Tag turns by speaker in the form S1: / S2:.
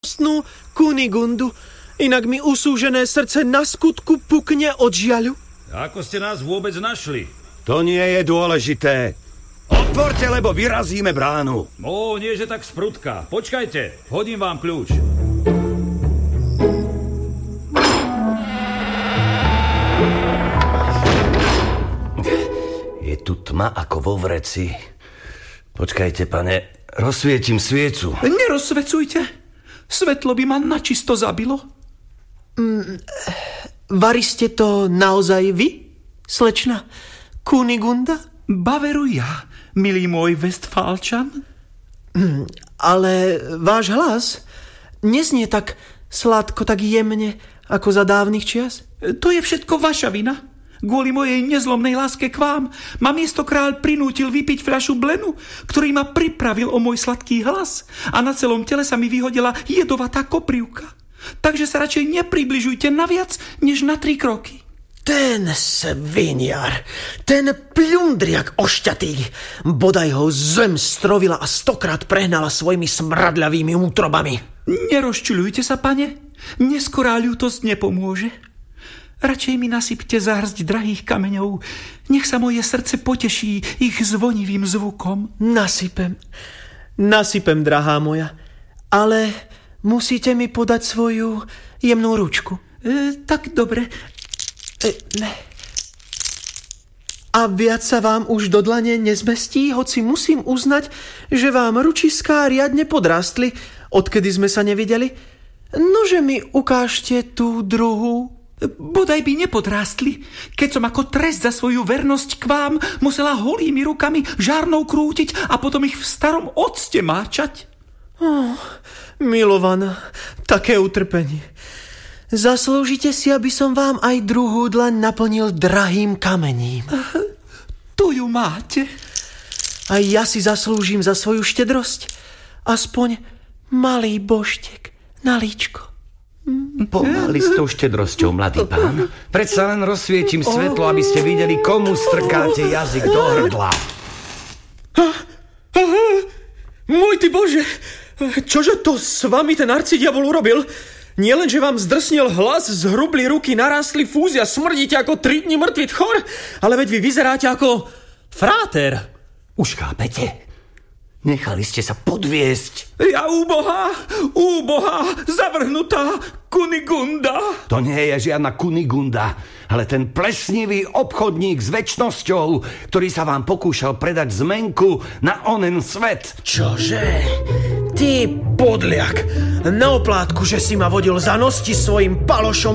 S1: milostnú Kunigundu, inak mi usúžené srdce na skutku pukne od žiaľu.
S2: Ako ste nás vôbec našli?
S3: To nie je dôležité. Otvorte, lebo vyrazíme bránu.
S2: Nie, že tak sprudka. Počkajte, hodím vám kľúč.
S3: Je tu tma ako vo vreci. Počkajte, pane, rozsvietim sviecu.
S4: Nerozsvecujte. Svetlo by ma načisto zabilo.
S1: Vari ste to naozaj vy, slečna Kunigunda?
S4: Baveru ja, milý môj Vestfálčan.
S1: Ale váš hlas neznie tak sladko, tak jemne, ako za dávnych čias.
S4: To je všetko vaša vina. Kvôli mojej nezlomnej láske k vám ma miestokrál prinútil vypiť fľašu Blenu, ktorý ma pripravil o môj sladký hlas a na celom tele sa mi vyhodila jedovatá koprivka. Takže sa radšej nepribližujte na viac, než na 3 kroky.
S1: Ten sviniar, ten pľundriak ošťatý, bodaj ho zem strovila a 100-krát prehnala svojimi smradľavými útrobami.
S4: Nerozčuľujte sa, pane, neskorá ľútosť nepomôže. Radšej mi nasypte záhrst drahých kameňov, nech sa moje srdce poteší ich zvonivým zvukom.
S1: Nasypem, drahá moja, ale musíte mi podať svoju jemnú ručku.
S4: Tak dobre.
S1: A viac sa vám už do dlane nezmestí, hoci musím uznať, že vám ručiská riadne podrástli, odkedy sme sa nevideli. Nože mi ukážte tú druhú.
S4: Bodaj by nepodrástli, keď som ako trest za svoju vernosť k vám musela holými rukami žárnou krútiť a potom ich v starom octe máčať.
S1: Milovaná, také utrpenie. Zaslúžite si, aby som vám aj druhú dlaň naplnil drahým kamením.
S4: Tu ju máte.
S1: A ja si zaslúžim za svoju štedrosť aspoň malý boštek na líčko.
S3: Pomaly s tou štedrosťou, mladý pán. Predsa len rozsvietim svetlo, aby ste videli, komu strkáte jazyk do hrdla.
S1: Môj ty Bože, čože to s vami ten arcidiabol urobil? Nielen, že vám zdrsnil hlas, zhrubli ruky, narástli fúzia, smrdíte ako 3 dni mŕtvy tchor, ale veď vy vyzeráte ako fráter.
S3: Už chápete? Nechali ste sa podviesť.
S4: Ja úbohá, zavrhnutá Kunigunda.
S3: To nie je žiadna Kunigunda, ale ten plesnivý obchodník s večnosťou, ktorý sa vám pokúšal predať zmenku na onen svet.
S1: Čože? Ty podliak, na oplátku, že si ma vodil za nosti svojim palošom